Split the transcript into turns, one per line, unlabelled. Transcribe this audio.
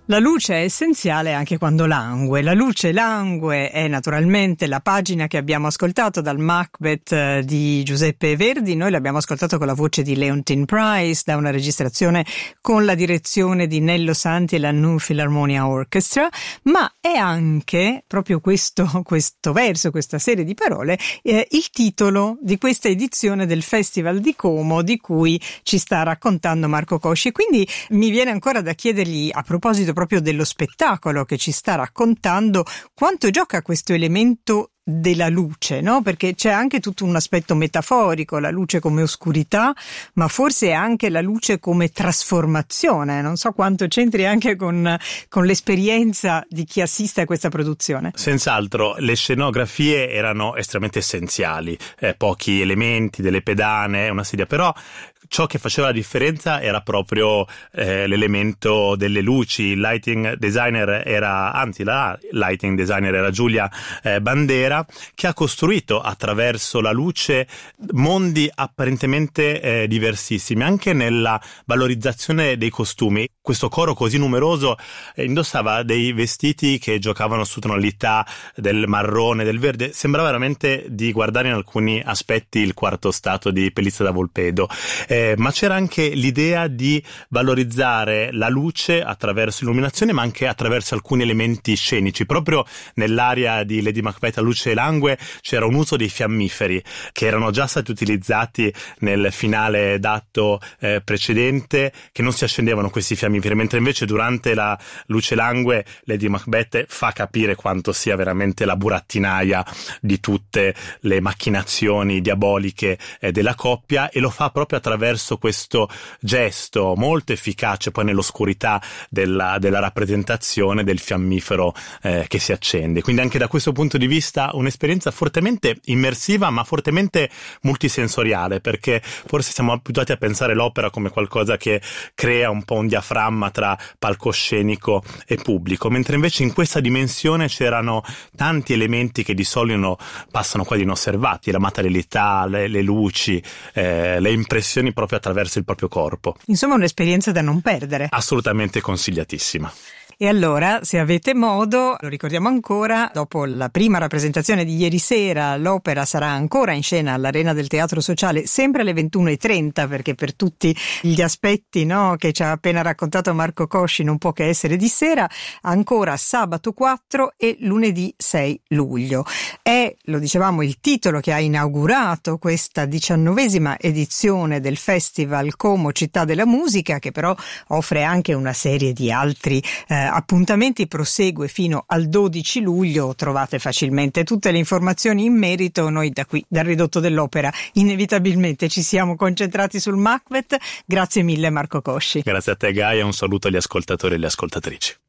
La luce è essenziale anche quando langue. La luce langue è naturalmente la pagina che abbiamo ascoltato dal Macbeth di Giuseppe Verdi. Noi l'abbiamo ascoltato con la voce di Leontyne Price da una registrazione con la direzione di Nello Santi e la New Philharmonia Orchestra, ma è anche proprio questo verso, questa serie di parole, il titolo di questa edizione del Festival di Como di cui ci sta raccontando Marco Cosci. Quindi mi viene ancora da chiedergli, a proposito proprio dello spettacolo che ci sta raccontando, quanto gioca questo elemento della luce, no? Perché c'è anche tutto un aspetto metaforico, la luce come oscurità, ma forse anche la luce come trasformazione. Non so quanto c'entri anche con l'esperienza di chi assiste a questa produzione.
Senz'altro, le scenografie erano estremamente essenziali, pochi elementi, delle pedane, una sedia, però ciò che faceva la differenza era proprio l'elemento delle luci. Il lighting designer la lighting designer era Giulia Bandera, che ha costruito attraverso la luce mondi apparentemente diversissimi, anche nella valorizzazione dei costumi. Questo coro così numeroso indossava dei vestiti che giocavano su tonalità del marrone, del verde. Sembrava veramente di guardare in alcuni aspetti il quarto stato di Pelizza da Volpedo. Ma c'era anche l'idea di valorizzare la luce attraverso l'illuminazione, ma anche attraverso alcuni elementi scenici. Proprio nell'area di Lady Macbeth a luce langue c'era un uso dei fiammiferi che erano già stati utilizzati nel finale d'atto precedente, che non si accendevano questi fiammiferi, mentre invece durante la luce langue Lady Macbeth fa capire quanto sia veramente la burattinaia di tutte le macchinazioni diaboliche della coppia, e lo fa proprio attraverso questo gesto molto efficace poi nell'oscurità della rappresentazione del fiammifero che si accende. Quindi anche da questo punto di vista un'esperienza fortemente immersiva ma fortemente multisensoriale, perché forse siamo abituati a pensare l'opera come qualcosa che crea un po' un diaframma tra palcoscenico e pubblico, mentre invece in questa dimensione c'erano tanti elementi che di solito passano quasi inosservati: la materialità, le luci, le impressioni proprio attraverso il proprio corpo.
Insomma, un'esperienza da non perdere.
Assolutamente consigliatissima.
E allora, se avete modo, lo ricordiamo ancora, dopo la prima rappresentazione di ieri sera, l'opera sarà ancora in scena all'Arena del Teatro Sociale, sempre alle 21:30, perché per tutti gli aspetti, no, che ci ha appena raccontato Marco Cosci non può che essere di sera, ancora sabato 4 e lunedì 6 luglio. È, lo dicevamo, il titolo che ha inaugurato questa 19ª edizione del Festival Como Città della Musica, che però offre anche una serie di altri appuntamenti. Prosegue fino al 12 luglio, trovate facilmente tutte le informazioni in merito. Noi da qui, dal Ridotto dell'Opera, inevitabilmente ci siamo concentrati sul Macbeth. Grazie mille Marco Cosci.
Grazie a te Gaia, un saluto agli ascoltatori e alle ascoltatrici.